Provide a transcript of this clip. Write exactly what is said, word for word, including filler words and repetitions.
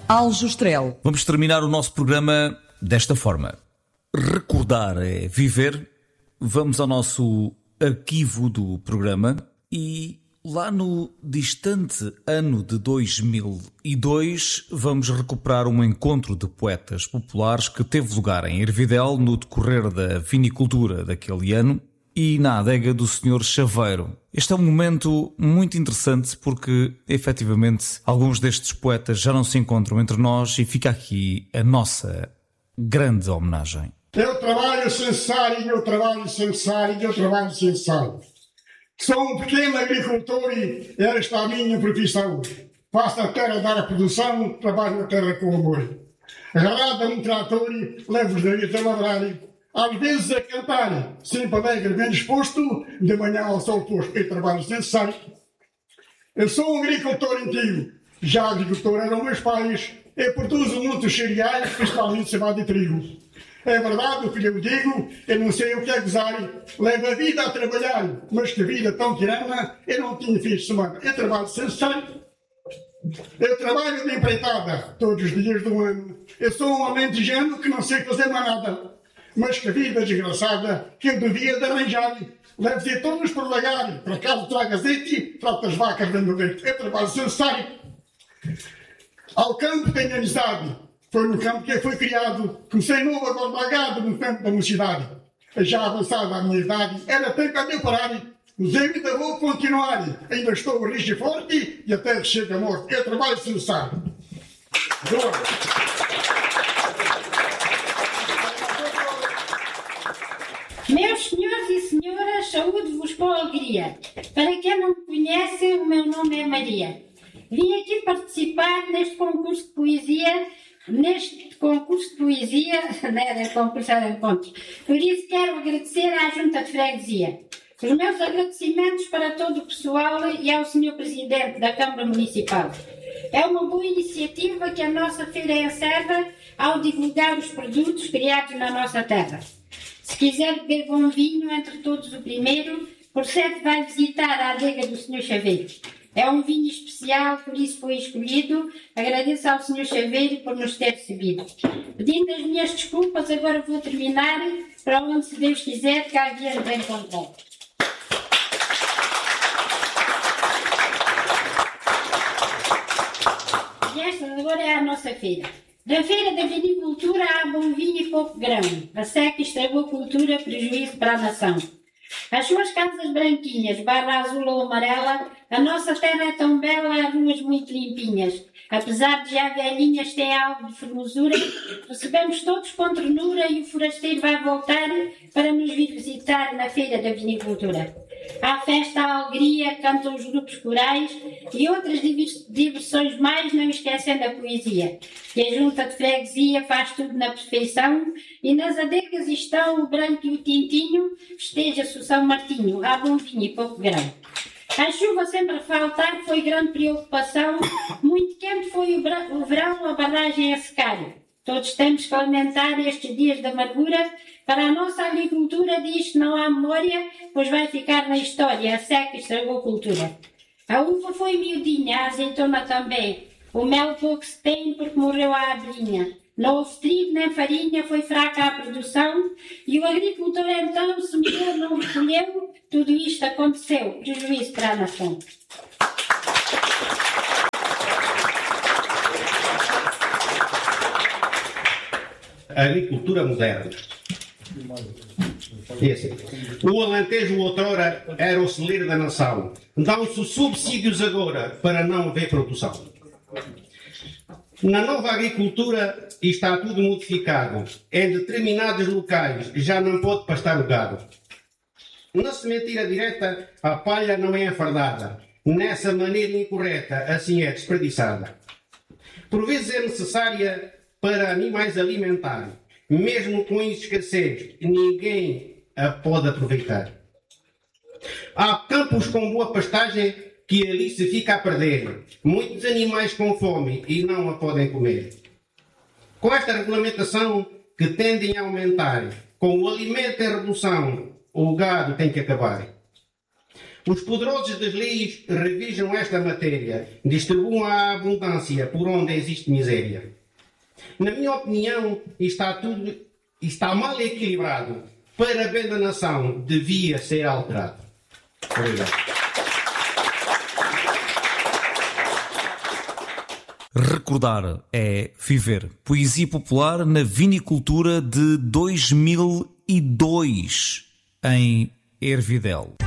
Aljustrel. Vamos terminar o nosso programa desta forma. Recordar é viver. Vamos ao nosso arquivo do programa e lá no distante ano de dois mil e dois vamos recuperar um encontro de poetas populares que teve lugar em Ervidel no decorrer da vinicultura daquele ano e na adega do senhor Chaveiro. Este é um momento muito interessante porque, efetivamente, alguns destes poetas já não se encontram entre nós e fica aqui a nossa grande homenagem. Eu trabalho sem cessar e eu trabalho sem cessar e eu trabalho sem cessar. Sou um pequeno agricultor e esta é a minha profissão. Faço a terra dar a produção, trabalho na terra com amor. Agarrado a um trator, levo os navios a lavrar. Às vezes a cantar, sempre alegre, bem disposto, de manhã ao sol posto, eu trabalho sem cessar. Eu sou um agricultor antigo, já agricultor eram meus pais, eu produzo muitos cereais, principalmente cevada e trigo. É verdade o que eu digo, eu não sei o que é gozar, levo a vida a trabalhar, mas que vida tão tirana, eu não tinha fim de semana, eu trabalho sem cessar. Eu trabalho de empreitada, todos os dias do ano, eu sou um homem de gênero que não sei fazer mais nada. Mas que vida desgraçada que eu devia de arranjar. Levo-te todos por lagar, para casa traga azeite, trata as vacas dando leite. Eu trabalho sem cessar. Ao campo tenho amizade. Foi no campo que eu fui criado. Comecei novo agora vagado no campo da mocidade. Já avançada a minha idade, era tempo a meu parar. Mas eu ainda vou continuar. Ainda estou rijo e forte e até que chega a morte. Eu trabalho sem cessar. Meus senhores e senhoras, saúde-vos com alegria. Para quem não me conhece, o meu nome é Maria. Vim aqui participar neste concurso de poesia, neste concurso de poesia, não era concurso, era encontro. Por isso quero agradecer à Junta de Freguesia. Os meus agradecimentos para todo o pessoal e ao senhor Presidente da Câmara Municipal. É uma boa iniciativa que a nossa feira encerra ao divulgar os produtos criados na nossa terra. Se quiser beber bom vinho, entre todos o primeiro, por certo vai visitar a adega do senhor Chaveiro. É um vinho especial, por isso foi escolhido. Agradeço ao senhor Chaveiro por nos ter recebido. Pedindo as minhas desculpas, agora vou terminar, para onde, se Deus quiser, cá viemos encontrar. E esta agora é a nossa feira. Da feira da vinicultura há bom vinho e pouco grão. A seca estragou a cultura, prejuízo para a nação. As suas casas branquinhas, barra azul ou amarela, a nossa terra é tão bela, as ruas muito limpinhas. Apesar de já velhinhas, tem algo de formosura, recebemos todos com ternura e o forasteiro vai voltar para nos vir visitar na feira da vinicultura. Há festa, há alegria, cantam os grupos corais e outras diversões mais, não esquecendo a poesia. E a Junta de Freguesia faz tudo na perfeição e nas adegas estão o branco e o tintinho, festeja-se o São Martinho, há bom vinho e pouco grão. A chuva sempre a faltar foi grande preocupação, muito quente foi o, o verão, a barragem a secar. Todos temos que lamentar estes dias de amargura. Para a nossa agricultura diz que não há memória, pois vai ficar na história, a seca estragou a cultura. A uva foi miudinha, a azeitona também. O mel pouco se tem porque morreu a abelhinha. Não houve trigo nem farinha, foi fraca a produção. E o agricultor então semeou, não recolheu. Tudo isto aconteceu, prejuízo para a nação. A agricultura moderna. Esse. O Alentejo outrora era o celeiro da nação. Dão-se subsídios agora para não haver produção. Na nova agricultura está tudo modificado. Em determinados locais já não pode pastar o gado. Na sementeira direta a palha não é enfardada. Nessa maneira incorreta assim é desperdiçada. Por vezes é necessária para animais alimentar. Mesmo com escassez, ninguém a pode aproveitar. Há campos com boa pastagem que ali se fica a perder. Muitos animais com fome e não a podem comer. Com esta regulamentação que tendem a aumentar, com o alimento em redução, o gado tem que acabar. Os poderosos das leis revisam esta matéria, distribuam a abundância por onde existe miséria. Na minha opinião, está tudo está mal equilibrado. Para bem da nação, devia ser alterado. Obrigado. Recordar é viver. Poesia popular na vinicultura de dois mil e dois, em Ervidel.